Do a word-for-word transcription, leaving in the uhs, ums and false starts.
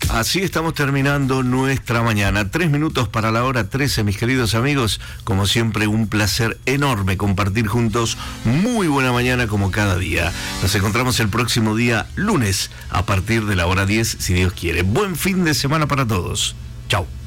Así estamos terminando nuestra mañana. Tres minutos para la hora trece, mis queridos amigos. Como siempre, un placer enorme compartir juntos. Muy buena mañana como cada día. Nos encontramos el próximo día, lunes, a partir de la hora diez, si Dios quiere. Buen fin de semana para todos. Chau.